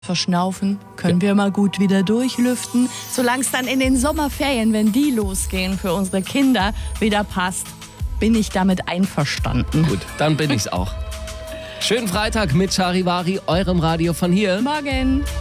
Verschnaufen können wir mal gut wieder durchlüften. Solange es dann in den Sommerferien, wenn die losgehen, für unsere Kinder wieder passt, bin ich damit einverstanden. Gut, dann bin ich's auch. Schönen Freitag mit Charivari, eurem Radio von hier. Morgen.